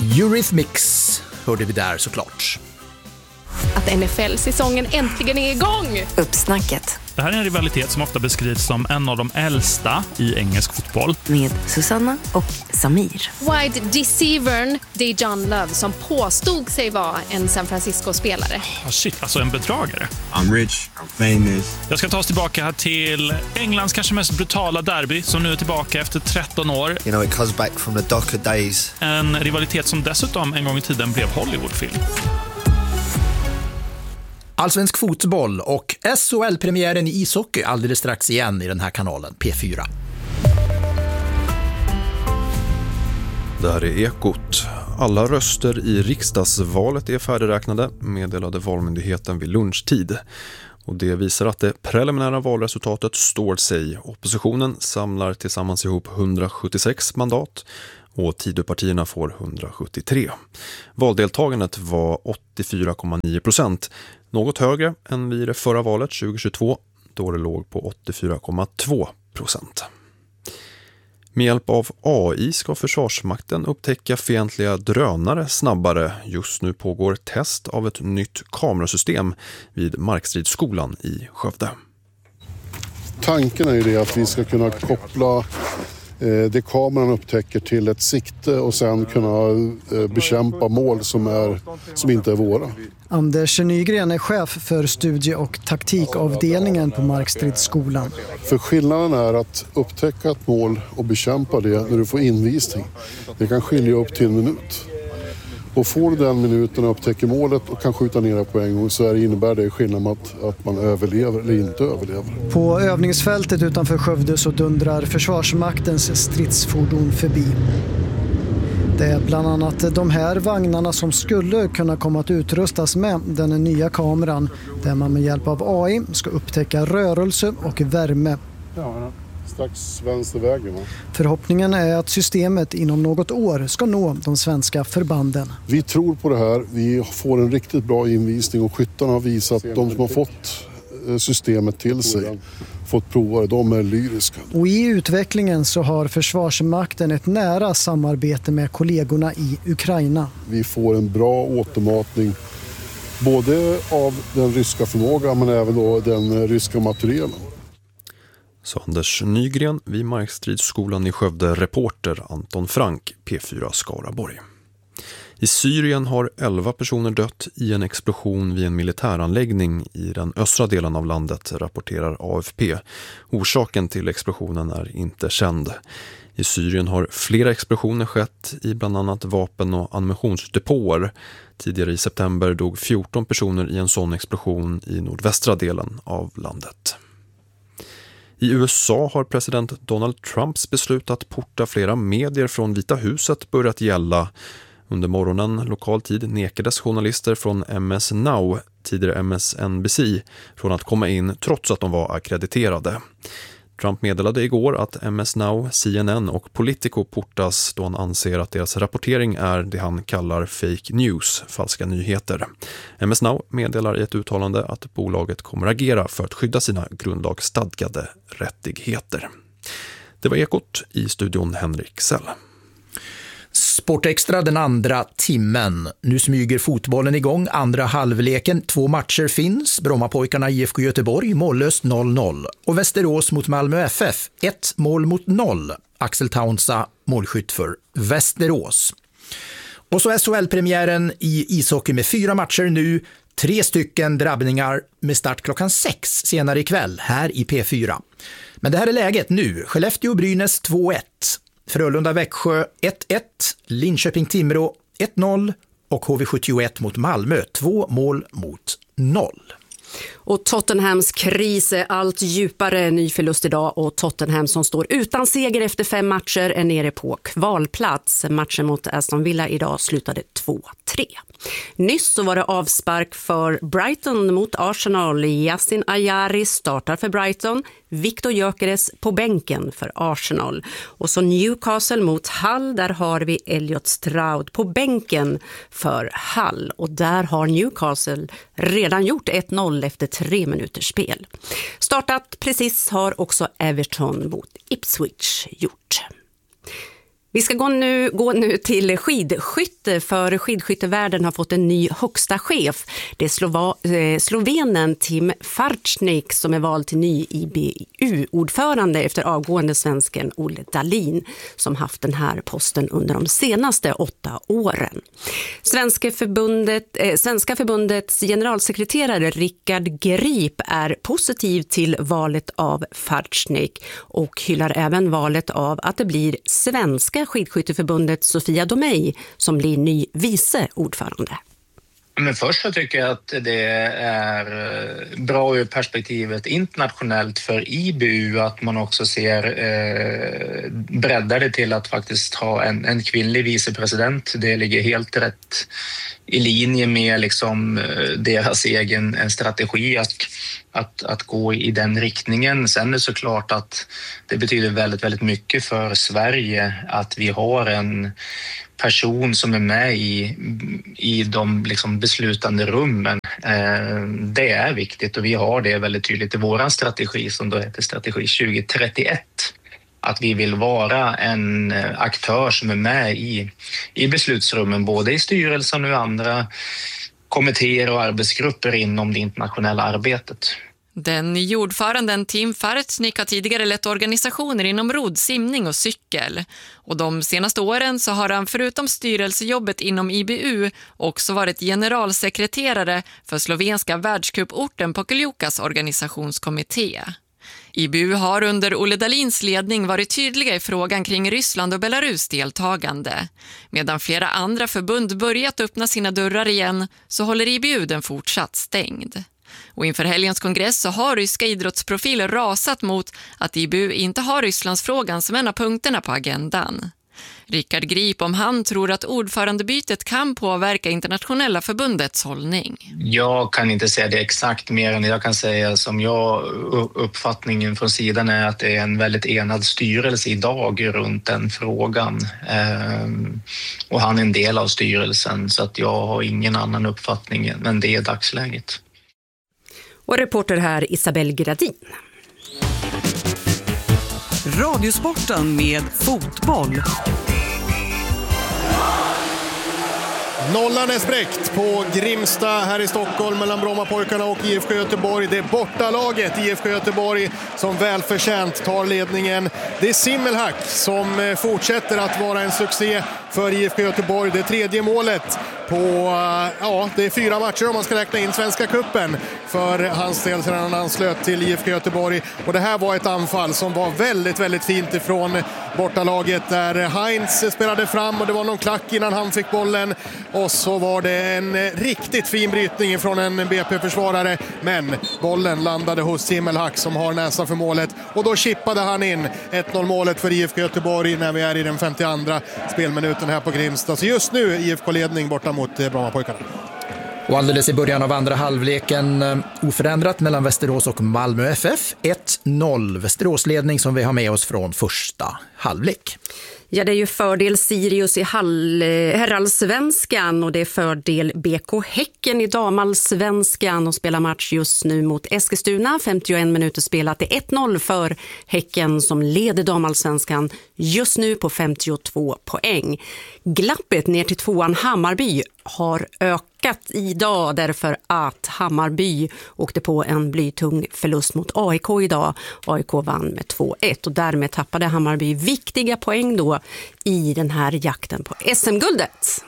Eurythmics hörde vi där såklart. Att NFL-säsongen äntligen är igång! Uppsnacket. Det här är en rivalitet som ofta beskrivs som en av de äldsta i engelsk fotboll. Med Susanna och Samir. Wide receivern Dejon Love som påstod sig vara en San Francisco-spelare. Shit, alltså en bedragare. I'm rich, I'm famous. Jag ska ta oss tillbaka till Englands kanske mest brutala derby som nu är tillbaka efter 13 år. You know, it comes back from the darker days. En rivalitet som dessutom en gång i tiden blev Hollywoodfilm. Allsvensk fotboll och SHL-premiären i ishockey alldeles strax igen i den här kanalen, P4. Det här är Ekot. Alla röster i riksdagsvalet är färdigräknade, meddelade Valmyndigheten vid lunchtid. Och det visar att det preliminära valresultatet står sig. Oppositionen samlar tillsammans ihop 176 mandat och Tidöpartierna får 173. Valdeltagandet var 84,9%, något högre än vid det förra valet 2022 då det låg på 84,2%. Med hjälp av AI ska Försvarsmakten upptäcka fientliga drönare snabbare. Just nu pågår test av ett nytt kamerasystem vid Markstridsskolan i Skövde. Tanken är ju det att vi ska kunna koppla det kameran upptäcker till ett sikte och sen kunna bekämpa mål som inte är våra. Anders Nygren är chef för studie- och taktikavdelningen på Markstridsskolan. För skillnaden är att upptäcka ett mål och bekämpa det när du får invisning. Det kan skilja upp till en minut. Och får du den minuten och upptäcker målet och kan skjuta ner det på en gång så innebär det skillnad att man överlever eller inte överlever. På övningsfältet utanför Skövde så dundrar Försvarsmaktens stridsfordon förbi. Det är bland annat de här vagnarna som skulle kunna komma att utrustas med den nya kameran där man med hjälp av AI ska upptäcka rörelse och värme. Ja, strax vänstervägen. Förhoppningen är att systemet inom något år ska nå de svenska förbanden. Vi tror på det här. Vi får en riktigt bra invisning och skyttarna har visat att de som har fått systemet till sig, fått prova det, de är lyriska. Och i utvecklingen så har Försvarsmakten ett nära samarbete med kollegorna i Ukraina. Vi får en bra återmatning både av den ryska förmågan men även då den ryska materialen. Så Anders Nygren vid Markstridsskolan i Skövde, reporter Anton Frank, P4 Skaraborg. I Syrien har 11 personer dött i en explosion vid en militäranläggning i den östra delen av landet, rapporterar AFP. Orsaken till explosionen är inte känd. I Syrien har flera explosioner skett i bland annat vapen- och ammunitionsdepåer. Tidigare i september dog 14 personer i en sån explosion i nordvästra delen av landet. I USA har president Donald Trumps beslut att porta flera medier från Vita huset börjat gälla. Under morgonen lokal tid nekades journalister från MS Now, tidigare MSNBC, från att komma in trots att de var akkrediterade. Trump meddelade igår att MS Now, CNN och Politico portas då han anser att deras rapportering är det han kallar fake news, falska nyheter. MS Now meddelar i ett uttalande att bolaget kommer agera för att skydda sina grundlagsstadgade rättigheter. Det var Ekot, i studion Henrik Sell. Sportextra den andra timmen. Nu smyger fotbollen igång. Andra halvleken. 2 matcher finns. Brommapojkarna IFK Göteborg mållöst 0-0. Och Västerås mot Malmö FF 1-0. Axel Taunsa målskytt för Västerås. Och så SHL-premiären i ishockey med 4 matcher nu. 3 stycken drabbningar med start klockan 6 senare ikväll här i P4. Men det här är läget nu. Skellefteå-Brynäs 2-1. Frölunda-Växjö 1-1, Linköping-Timrå 1-0 och HV71 mot Malmö 2-0. Och Tottenhams kris är allt djupare. Ny förlust idag och Tottenham som står utan seger efter 5 matcher är nere på kvalplats. Matchen mot Aston Villa idag slutade 2-3. Nyss så var det avspark för Brighton mot Arsenal. Yasin Ayari startar för Brighton. Victor Gyökeres på bänken för Arsenal. Och så Newcastle mot Hull. Där har vi Elliot Stroud på bänken för Hull. Och där har Newcastle redan gjort 1-0 efter 3 minuters spel. Startat precis har också Everton mot Ipswich gjort. Vi ska gå nu till skidskytte, för skidskyttevärlden har fått en ny högsta chef. Det är slovenen Tim Farčnik som är vald till ny IBU-ordförande efter avgående svensken Olle Dahlin som haft den här posten under de senaste 8 åren. Svenska förbundets generalsekreterare Rickard Grip är positiv till valet av Farčnik och hyllar även valet av att det blir svenska skidskytteförbundet Sofia Domey som blir ny vice ordförande. Men först så tycker jag att det är bra ur perspektivet internationellt för IBU att man också ser breddade till att faktiskt ha en kvinnlig vicepresident. Det ligger helt rätt i linje med liksom deras egen strategi att gå i den riktningen. Sen är det såklart att det betyder väldigt, väldigt mycket för Sverige att vi har en person som är med i de liksom beslutande rummen. Det är viktigt och vi har det väldigt tydligt i vår strategi som då heter strategi 2031. Att vi vill vara en aktör som är med i beslutsrummen, både i styrelsen och i andra kommittéer och arbetsgrupper inom det internationella arbetet. Den nya ordföranden Tim Farčnik har tidigare lett organisationer inom rodd, simning och cykel. Och de senaste åren så har han förutom styrelsejobbet inom IBU också varit generalsekreterare för slovenska världscuporten Pokljukas organisationskommitté. IBU har under Olle Dahlins ledning varit tydliga i frågan kring Ryssland och Belarus deltagande. Medan flera andra förbund börjat öppna sina dörrar igen så håller IBU den fortsatt stängd. Och inför helgens kongress så har ryska idrottsprofiler rasat mot att IBU inte har Rysslandsfrågan som en av punkterna på agendan. Rickard Grip om han tror att ordförandebytet kan påverka internationella förbundets hållning. Jag kan inte säga det exakt mer än jag kan säga som uppfattningen från sidan är att det är en väldigt enad styrelse idag runt den frågan. Och han är en del av styrelsen så att jag har ingen annan uppfattning än det är dagsläget. Och reporter här Isabelle Gradin. Radiosporten med fotboll. Nollan är spräckt på Grimsta här i Stockholm mellan Brommapojkarna och IFK Göteborg. Det är bortalaget IFK Göteborg som välförtjänt tar ledningen. Det är Simmelhack som fortsätter att vara en succé för IFK Göteborg. Det tredje målet på, det är 4 matcher om man ska räkna in Svenska kuppen för hans del sedan han anslöt till IFK Göteborg. Och det här var ett anfall som var väldigt, väldigt fint ifrån bortalaget där Heinz spelade fram och det var någon klack innan han fick bollen. Och så var det en riktigt fin brytning från en BP-försvarare. Men bollen landade hos Simmelhack som har näsan för målet. Och då chippade han in 1-0 målet för IFK Göteborg när vi är i den 52:a spelminuten här på Grimsta. Så just nu IFK-ledning borta mot Brommapojkarna. Och alldeles i början av andra halvleken oförändrat mellan Västerås och Malmö FF. 1-0 Västeråsledning som vi har med oss från första halvlek. Ja, det är ju fördel Sirius i herrallsvenskan och det är fördel BK Häcken i damallsvenskan och spelar match just nu mot Eskilstuna. 51 minuter spelat, det är 1-0 för Häcken som leder damallsvenskan just nu på 52 poäng. Glappet ner till 2:an Hammarby har ökat idag därför att Hammarby åkte på en blytung förlust mot AIK idag. AIK vann med 2-1 och därmed tappade Hammarby viktiga poäng då i den här jakten på SM-guldet.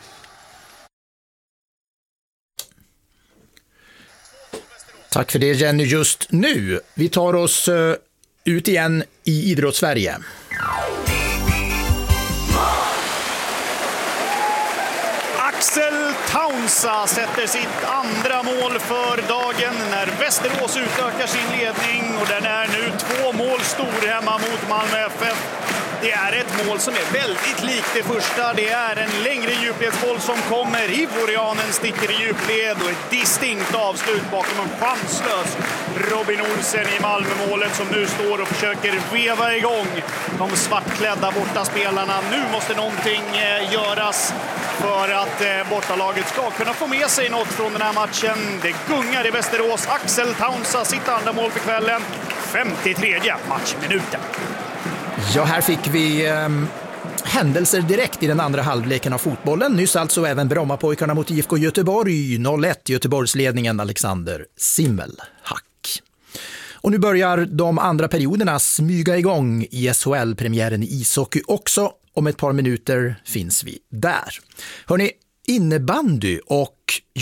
Tack för det Jenny just nu. Vi tar oss ut igen i Idrottssverige. Axel Taunsa sätter sitt andra mål för dagen när Västerås utökar sin ledning och den är nu 2 mål stor hemma mot Malmö FF. Det är ett mål som är väldigt likt det första. Det är en längre djupledsboll som kommer. Ivorianen sticker i djupled och ett distinkt avslut bakom en chanslös Robin Olsen i Malmömålet som nu står och försöker veva igång de svartklädda bortaspelarna. Nu måste någonting göras för att bortalaget ska kunna få med sig något från den här matchen. Det gungar i Västerås. Axel Taunsa sitt andra mål för kvällen. 53:e matchminuten. Ja, här fick vi händelser direkt i den andra halvleken av fotbollen. Nyss alltså även Brommapojkarna mot IFK Göteborg, 0-1 Göteborgsledningen Alexander Simmelhack. Och nu börjar de andra perioderna smyga igång i SHL-premiären i ishockey också. Om ett par minuter finns vi där. Hörrni, innebandy och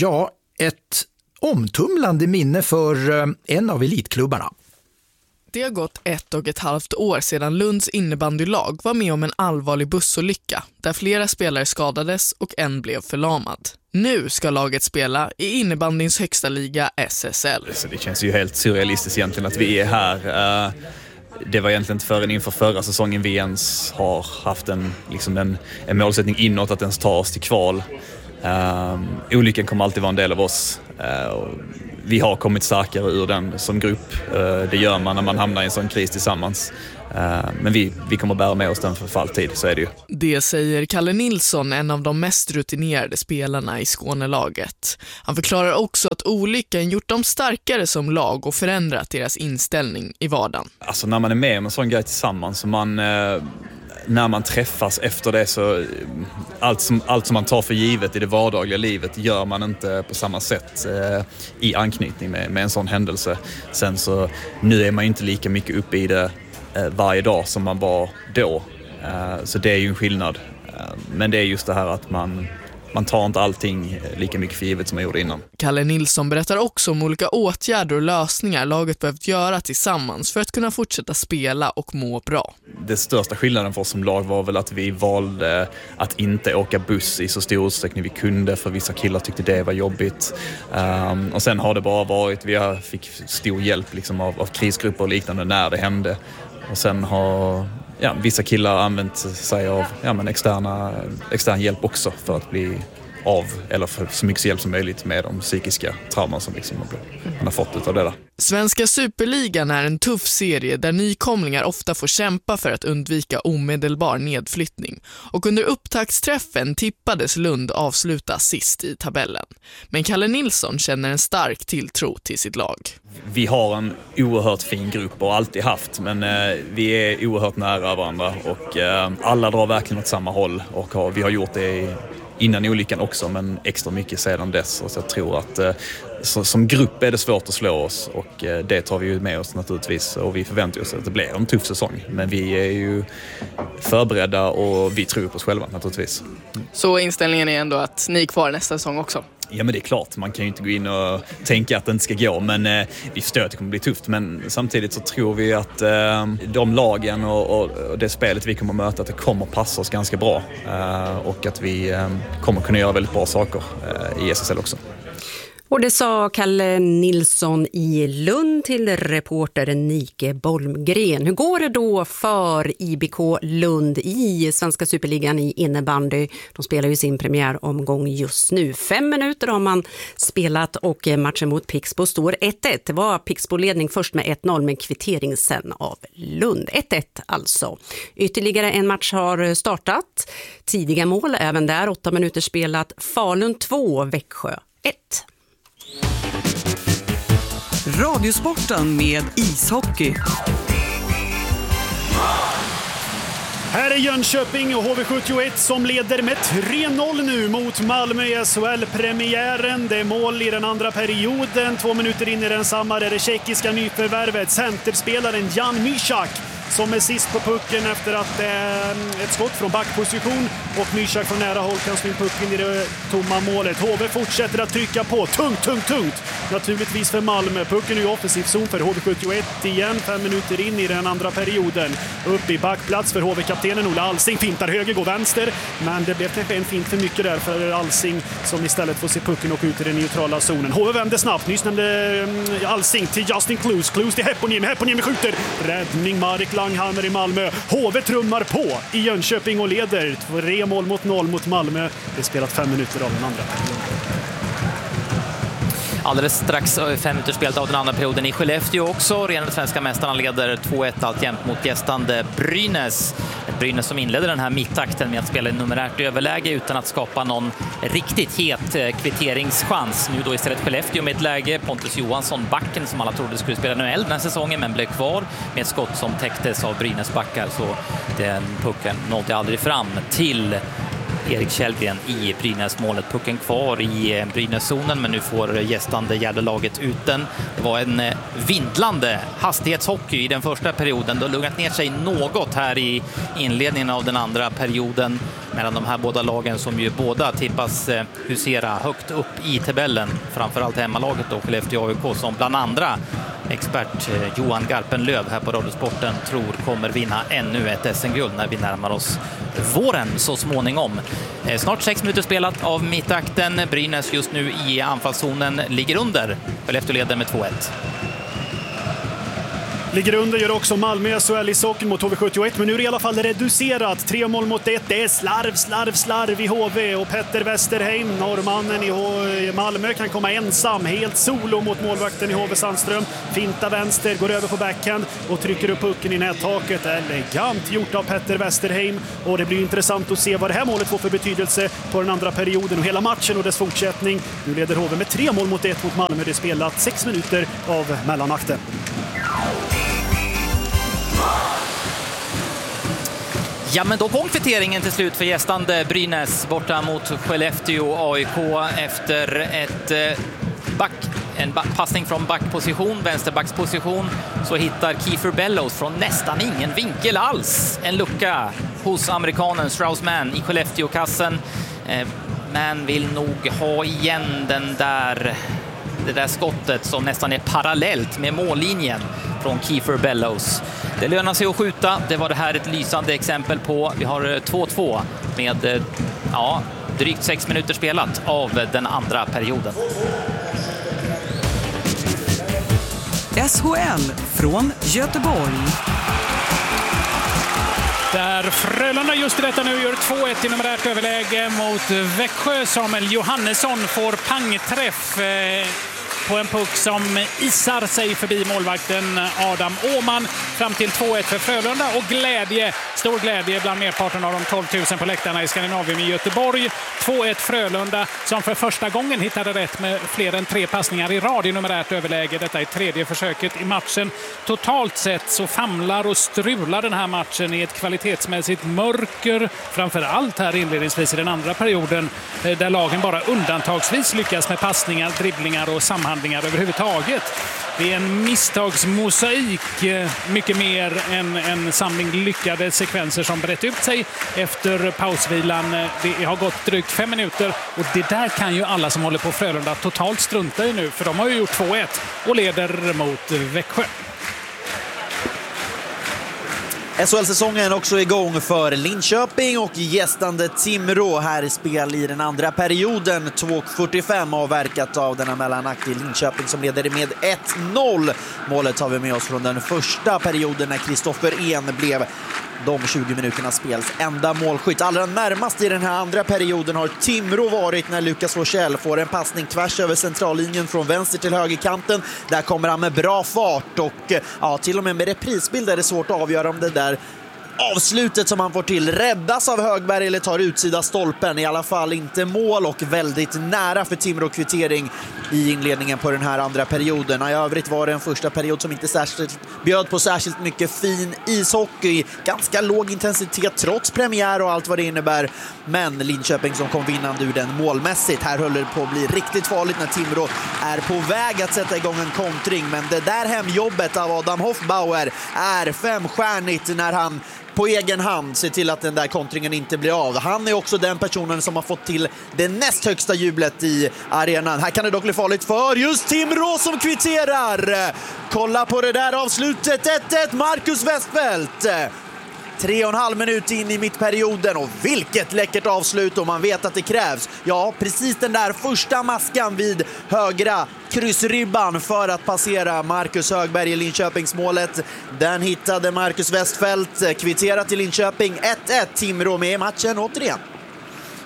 ett omtumlande minne för en av elitklubbarna. Det har gått 1,5 år sedan Lunds innebandylag var med om en allvarlig bussolycka där flera spelare skadades och en blev förlamad. Nu ska laget spela i innebandyns högsta liga SSL. Så det känns ju helt surrealistiskt egentligen att vi är här. Det var egentligen inte förrän inför förra säsongen vi ens har haft en målsättning inåt att ens ta oss till kval. Olyckan kommer alltid vara en del av oss. Vi har kommit starkare ur den som grupp. Det gör man när man hamnar i en sån kris tillsammans. Men vi kommer bära med oss den för alltid, så är det ju. Det säger Kalle Nilsson, en av de mest rutinerade spelarna i Skånelaget. Han förklarar också att olyckan gjort dem starkare som lag och förändrat deras inställning i vardagen. Alltså när man är med om en sån grej tillsammans så när man träffas efter det så allt som man tar för givet i det vardagliga livet gör man inte på samma sätt i anknytning med en sån händelse. Sen så nu är man ju inte lika mycket uppe i det varje dag som man var då. Så det är ju en skillnad. Men det är just det här att man tar inte allting lika mycket för givet som man gjorde innan. Kalle Nilsson berättar också om olika åtgärder och lösningar laget behövt göra tillsammans för att kunna fortsätta spela och må bra. Det största skillnaden för oss som lag var väl att vi valde att inte åka buss i så stor utsträckning vi kunde, för vissa killar tyckte det var jobbigt. Och sen har det bara varit, vi fick stor hjälp av krisgrupper och liknande när det hände. Och sen har vissa killar använt sig av extern hjälp också för att bli av, eller för så mycket hjälp som möjligt med de psykiska trauman som man har fått av det där. Svenska Superligan är en tuff serie där nykomlingar ofta får kämpa för att undvika omedelbar nedflyttning. Och under upptaktsträffen tippades Lund avsluta sist i tabellen. Men Kalle Nilsson känner en stark tilltro till sitt lag. Vi har en oerhört fin grupp och alltid haft, men vi är oerhört nära varandra och alla drar verkligen åt samma håll och vi har gjort det innan olyckan också, men extra mycket sedan dess. Och så jag tror att som grupp är det svårt att slå oss och det tar vi ju med oss naturligtvis, och vi förväntar oss att det blir en tuff säsong. Men vi är ju förberedda och vi tror på oss själva naturligtvis. Så inställningen är ändå att ni är kvar nästa säsong också? Ja, men det är klart, man kan ju inte gå in och tänka att det inte ska gå, men vi förstår att det kommer bli tufft, men samtidigt så tror vi att de lagen och det spelet vi kommer möta, att det kommer passa oss ganska bra och att vi kommer kunna göra väldigt bra saker i SSL också. Och det sa Kalle Nilsson i Lund till reporter Nike Bolmgren. Hur går det då för IBK Lund i Svenska Superligan i innebandy? De spelar ju sin premiäromgång just nu. 5 minuter har man spelat och matchen mot Pixbo står 1-1. Det var Pixbo-ledning först med 1-0 med kvittering sen av Lund. 1-1 alltså. Ytterligare en match har startat. Tidiga mål även där, 8 minuter spelat. Falun 2, Växjö 1. Radiosporten med ishockey. Här är Jönköping och HV71 som leder med 3-0 nu mot Malmö i SHL-premiären. Det är mål i den andra perioden. 2 minuter in i den samma är det tjeckiska nyförvärvet, centerspelaren Jan Mysak, som är sist på pucken efter att ett skott från backposition och Mysak från nära håll kan slå in pucken i det tomma målet. HV fortsätter att trycka på. Tungt. Naturligtvis för Malmö. Pucken är i offensiv zon för HV71 igen. 5 minuter in i den andra perioden. Upp i backplats för HV-kaptenen Ola Alsing. Fintar höger, går vänster. Men det blev kanske en fint för mycket där för Alsing som istället får se pucken och ut i den neutrala zonen. HV vänder snabbt. Nyss nämnde Alsing till Justin Klus. Klus till Heponiemi skjuter. Räddning Marek Langhammer i Malmö. HV trummar på i Jönköping och leder 3-0 mot Malmö. Det är spelat 5 minuter av den andra perioden. alldeles strax 5 minuter spelat av den andra perioden i Skellefteå också. Redan svenska mästarna leder 2-1 alltjämt mot gästande Brynäs. Brynäs som inledde den här mittakten med att spela i numerärt överläge utan att skapa någon riktigt het kvitteringschans. Nu då istället Skellefteå med ett läge. Pontus Johansson, backen som alla trodde skulle spela NHL den här säsongen, men blev kvar med ett skott som täcktes av Brynäs backar, så den pucken nådde aldrig fram till Erik Källgren i Brynäs-målet. Pucken kvar i Brynäs-zonen, men nu får gästande Gärdelaget ut den. Det var en vindlande hastighetshockey i den första perioden. Det har lugnat ner sig något här i inledningen av den andra perioden mellan de här båda lagen som ju båda tippas husera högt upp i tabellen. Framförallt hemmalaget och Skellefteå AIK som bland andra expert Johan Garpenlöv här på Radiosporten tror kommer vinna ännu ett SM-guld när vi närmar oss våren så småningom. Snart 6 minuter spelat av mittakten. Brynäs just nu i anfallszonen ligger under. Skellefteå leder med 2-1. Ligger under gör också Malmö SHL i socken mot HV71, men nu är det i alla fall reducerat. 3 mål mot 1. Det är slarv i HV och Petter Westerheim, norrmannen i Malmö, kan komma ensam, helt solo mot målvakten i HV Sandström. Finta vänster, går över på backhand och trycker upp pucken i nättaket. Elegant gjort av Petter Westerheim, och det blir intressant att se vad det här målet får för betydelse på den andra perioden och hela matchen och dess fortsättning. Nu leder HV med 3 mål mot 1 mot Malmö. Det spelat 6 minuter av mellanakten. Ja, men då kom kvitteringen till slut för gästande Brynäs borta mot Skellefteå AIK efter en passning från backposition, vänsterbacksposition, så hittar Kiefer Bellows från nästan ingen vinkel alls en lucka hos amerikanen Strauss-Mann i Skellefteå-kassen. Men vill nog ha igen det där skottet som nästan är parallellt med mållinjen från Kiefer Bellows. Det lönar sig att skjuta. Det var det här ett lysande exempel på. Vi har 2-2 med drygt 6 minuter spelat av den andra perioden. SHL från Göteborg. Där Frölunda just i detta nu gör 2-1 i numerärt överläge mot Växjö. Samuel Johannesson får pangträff på en puck som isar sig förbi målvakten Adam Åman fram till 2-1 för Frölunda, och stor glädje bland merparten av de 12 000 på läktarna i Skandinavien i Göteborg. 2-1 Frölunda som för första gången hittade rätt med fler än 3 passningar i rad i numerärt överläge. Detta är 3:e försöket i matchen. Totalt sett så famlar och strular den här matchen i ett kvalitetsmässigt mörker, framförallt här inledningsvis i den andra perioden, där lagen bara undantagsvis lyckas med passningar, dribblingar och samhandlingar överhuvudtaget. Det är en misstagsmosaik, mycket mer än en samling lyckade sekvenser som brett ut sig efter pausvilan. Det har gått drygt 5 minuter, och det där kan ju alla som håller på Frölunda totalt strunta i nu, för de har ju gjort 2-1 och leder mot Växjö. SHL-säsongen också igång för Linköping och gästande Timrå här i spel i den andra perioden. 2:45 avverkat av denna mellanakt i Linköping som leder med 1-0. Målet har vi med oss från den första perioden när Kristoffer En blev de 20 minuternas spels enda målskytt. Allra närmast i den här andra perioden har Timrå varit när Lukas Rochelle får en passning tvärs över centrallinjen från vänster till högerkanten. Där kommer han med bra fart, och till och med med reprisbild är det svårt att avgöra om det där avslutet som han får till räddas av Högberg eller tar utsida stolpen. I alla fall inte mål, och väldigt nära för Timrå kvittering i inledningen på den här andra perioden. I övrigt var det en första period som inte särskilt bjöd på särskilt mycket fin ishockey. Ganska låg intensitet trots premiär och allt vad det innebär. Men Linköping som kom vinnande ur den målmässigt. Här höll det på att bli riktigt farligt när Timrå är på väg att sätta igång en kontring. Men det där hemjobbet av Adam Hofbauer är 5-stjärnigt när han på egen hand se till att den där kontringen inte blir av. Han är också den personen som har fått till det näst högsta jublet i arenan. Här kan det dock bli farligt för just Timrå som kvitterar. Kolla på det där avslutet. 1-1 Marcus Westfeldt. 3,5 minuter in i mittperioden, och vilket läckert avslut, och man vet att det krävs. Ja, precis den där första maskan vid högra kryssribban för att passera Marcus Högberg i Linköpingsmålet. Den hittade Marcus Westfeldt, kvitterat till Linköping. 1-1 Timrå med i matchen återigen.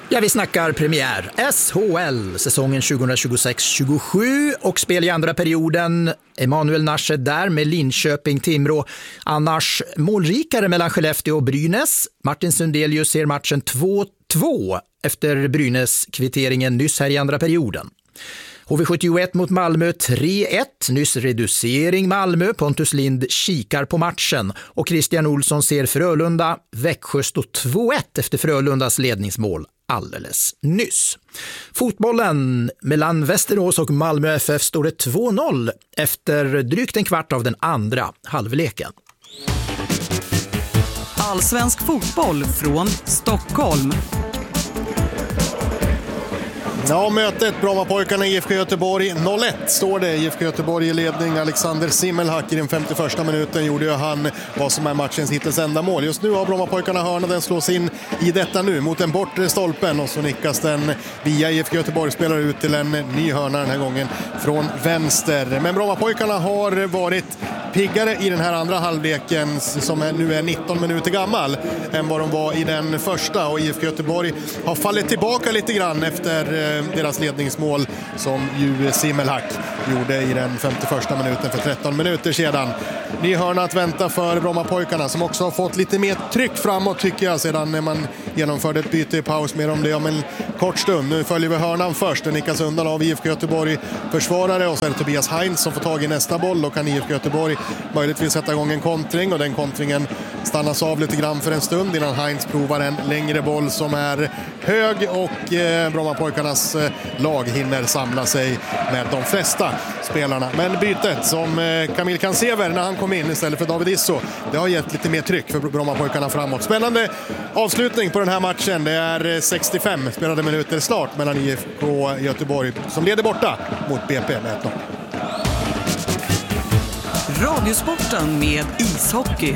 Ja, vi snackar premiär. SHL, säsongen 2026-27 och spel i andra perioden. Emanuel Nashe där med Linköping-Timrå. Annars målrikare mellan Skellefteå och Brynäs. Martin Sundelius ser matchen 2-2 efter Brynäs-kvitteringen nyss här i andra perioden. HV71 mot Malmö 3-1, nyss reducering Malmö. Pontus Lind kikar på matchen och Christian Olsson ser Frölunda. Växjö står 2-1 efter Frölundas ledningsmål alldeles nyss. Fotbollen mellan Västerås och Malmö FF står det 2-0 efter drygt en kvart av den andra halvleken. Allsvensk fotboll från Stockholm. Ja, mötet Brommapojkarna IFK Göteborg 0-1 står det. IFK Göteborg i ledning. Alexander Simmelhack i den 51:a minuten gjorde ju han vad som är matchens hittills enda mål. Just nu har Brommapojkarna hörna, den slås in i detta nu mot den bortre stolpen och så nickas den via IFK Göteborg, spelar ut till en ny hörna den här gången från vänster. Men Brommapojkarna har varit piggare i den här andra halvleken som nu är 19 minuter gammal än vad de var i den första, och IFK Göteborg har fallit tillbaka lite grann efter deras ledningsmål som ju Simmelhack gjorde i den 51:a minuten för 13 minuter sedan. Ny hörna att vänta för Brommapojkarna som också har fått lite mer tryck framåt tycker jag sedan när man genomförde ett byte i paus. Mer om det om en kort stund. Nu följer vi hörnan först. Den nickas undan av IFK Göteborg försvarare och så är det Tobias Heinz som får tag i nästa boll. Då kan IFK Göteborg möjligtvis sätta igång en kontring och den kontringen stannas av lite grann för en stund innan Heinz provar en längre boll som är hög och Brommapojkarnas lag hinner samla sig med de flesta spelarna. Men bytet som Kamil Kansever när han kom in istället för David Isso, det har gett lite mer tryck för Brommapojkarna framåt. Spännande avslutning på den här matchen. Det är 65 spelade minuter start mellan IFK Göteborg som leder borta mot BP med 1-0. Radiosporten med ishockey.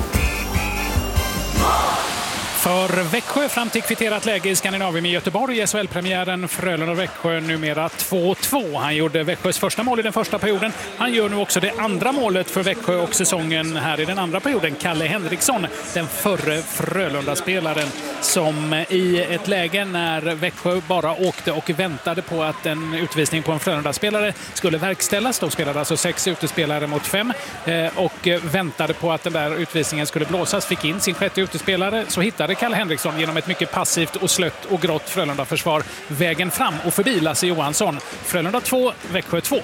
För Växjö fram till kvitterat läge i Skandinavien med Göteborg i SHL-premiären Frölunda-Växjö numera 2-2. Han gjorde Växjös första mål i den första perioden. Han gör nu också det andra målet för Växjö och säsongen här i den andra perioden. Kalle Henriksson, den förre Frölunda-spelaren som i ett läge när Växjö bara åkte och väntade på att en utvisning på en Frölunda-spelare skulle verkställas. De spelade alltså 6 utespelare mot 5 och väntade på att den där utvisningen skulle blåsas. Fick in sin 6:e utespelare, så hittade Kalle Henriksson genom ett mycket passivt och slött och grått Frölunda-försvar vägen fram och förbi Lasse Johansson. Frölunda 2, Växjö 2.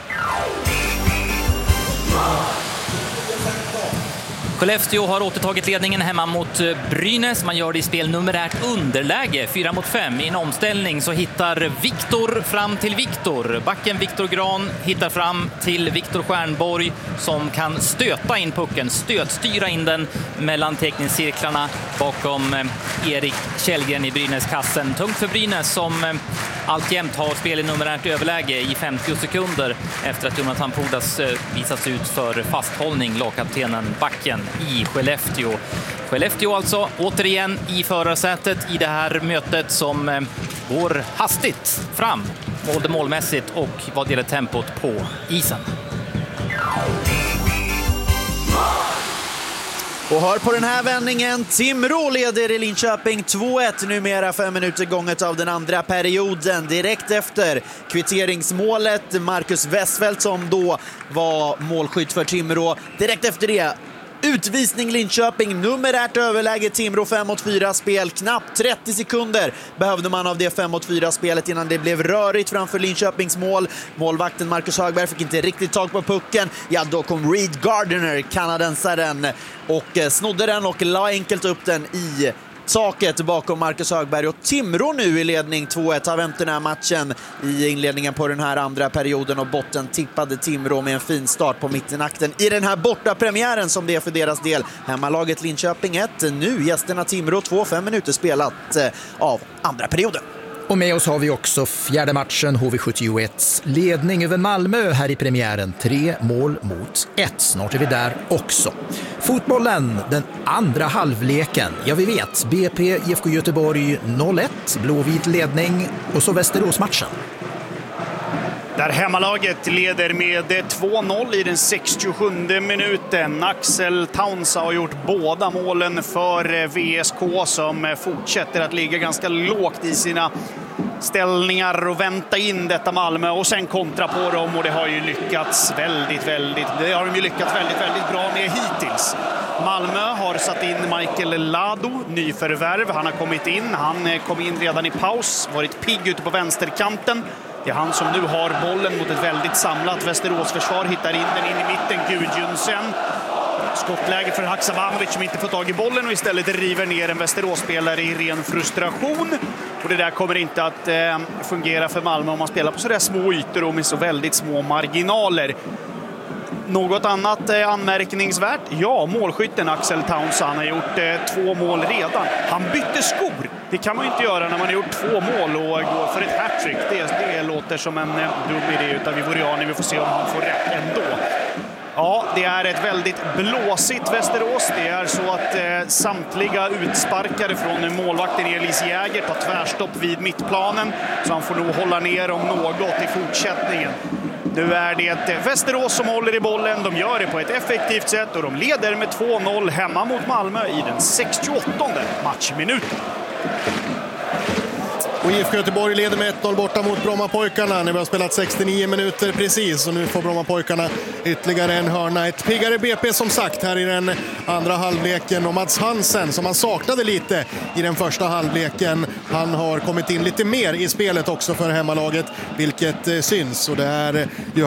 Skellefteå har återtagit ledningen hemma mot Brynäs. Man gör det i spel numerärt underläge, 4-5. I en omställning så hittar Viktor fram till Viktor. Backen Viktor Gran hittar fram till Viktor Stjernborg som kan stöta in pucken, stötstyra in den mellan teckningscirklarna bakom Erik Källgren i Brynäs-kassen. Tungt för Brynäs som alltjämt har spel i numerärt överläge i 50 sekunder efter att Jonathan Pudas visats ut för fasthållning, lagkaptenen Backen i Skellefteå. Skellefteå alltså återigen i förarsätet i det här mötet som går hastigt fram både målmässigt och vad gäller tempot på isen. Och hör på den här vändningen, Timrå leder i Linköping 2-1, numera 5 minuter gånget av den andra perioden. Direkt efter kvitteringsmålet, Marcus Westfeldt som då var målskytt för Timrå. Direkt efter det, utvisning Linköping, numerärt överläge Timrå 5-4 spel. Knappt 30 sekunder behövde man av det 5-4 spelet innan det blev rörigt framför Linköpings mål. Målvakten Marcus Högberg fick inte riktigt tag på pucken. Ja, då kom Reed Gardiner, kanadensaren, och snodde den och la enkelt upp den i taket bakom Marcus Högberg. Och Timrå nu i ledning 2-1 har vänt den här matchen i inledningen på den här andra perioden, och botten tippade Timrå med en fin start på mittenakten i den här borta premiären som det är för deras del. Hemmalaget Linköping 1, nu gästerna Timrå 2-5 minuter spelat av andra perioden. Och med oss har vi också fjärde matchen, HV71s ledning över Malmö här i premiären. 3-1. Snart är vi där också. Fotbollen, den andra halvleken. Ja, vi vet, BP, IFK Göteborg 0-1, blåvit ledning och så Västerås-matchen. Där hemmalaget leder med 2-0 i den 67 minuten. Axel Townsend har gjort båda målen för VSK som fortsätter att ligga ganska lågt i sina ställningar och vänta in detta Malmö och sen kontra på dem, och det har ju lyckats väldigt bra med hittills. Malmö har satt in Michael Lado, nyförvärv. Han har kommit in. Han kom in redan i paus, varit pigg ute på vänsterkanten. Det är han som nu har bollen mot ett väldigt samlat Västeråsförsvar. Hittar in den in i mitten, Gudjunsen. Skottläge för Haksabanovic som inte får tag i bollen och istället river ner en Västeråsspelare i ren frustration. Och det där kommer inte att fungera för Malmö om man spelar på så där små ytor och med så väldigt små marginaler. Något annat anmärkningsvärt? Ja, målskytten Axel Townsend har gjort 2 mål redan. Han bytte skor. Det kan man ju inte göra när man har gjort 2 mål och går för ett hattrick. Det låter som en dum idé utav Ivoriani. Vi får se om han får rätt ändå. Ja, det är ett väldigt blåsigt Västerås. Det är så att samtliga utsparkade från målvakten Elis Jäger tar tvärstopp vid mittplanen. Så han får nog hålla ner om något i fortsättningen. Nu är det Västerås som håller i bollen. De gör det på ett effektivt sätt och de leder med 2-0 hemma mot Malmö i den 68:e matchminuten. Och IFK Göteborg leder med 1-0 borta mot Brommapojkarna när vi har spelat 69 minuter precis. Och nu får Brommapojkarna ytterligare en hörna. Ett piggare BP som sagt här i den andra halvleken. Och Mats Hansen som man saknade lite i den första halvleken. Han har kommit in lite mer i spelet också för hemmalaget, vilket syns. Och det är